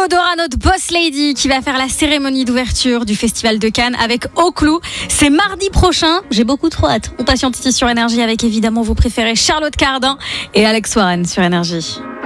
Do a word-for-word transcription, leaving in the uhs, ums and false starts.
Théodora, notre boss lady, qui va faire la cérémonie d'ouverture du Festival de Cannes avec Au Clou. C'est mardi prochain. J'ai beaucoup trop hâte. On patiente ici sur Énergie avec évidemment vos préférés Charlotte Cardin et Alex Warren sur Énergie.